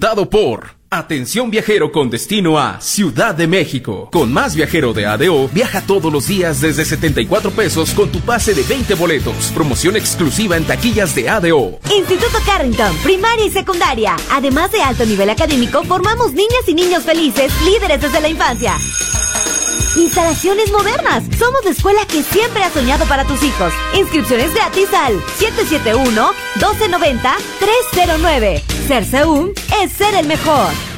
presentado por Atención Viajero con destino a Ciudad de México. Con Más Viajero de ADO, viaja todos los días desde 74 pesos con tu pase de 20 boletos. Promoción exclusiva en taquillas de ADO. Instituto Carrington, primaria y secundaria. Además de alto nivel académico, formamos niñas y niños felices, líderes desde la infancia. Instalaciones modernas. Somos la escuela que siempre has soñado para tus hijos. Inscripciones gratis al 771-1290-309. Ser Seúl es ser el mejor.